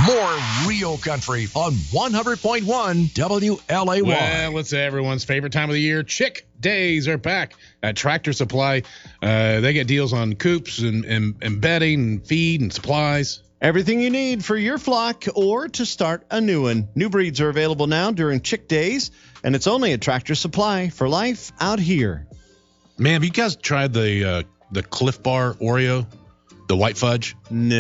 More Real Country on 100.1 WLAY. Well, it's everyone's favorite time of the year. Chick Days are back at Tractor Supply. They get deals on coops and bedding and feed and supplies. Everything you need for your flock or to start a new one. New breeds are available now during Chick Days, and it's only at Tractor Supply for life out here. Man, have you guys tried the Cliff Bar Oreo, the white fudge? No.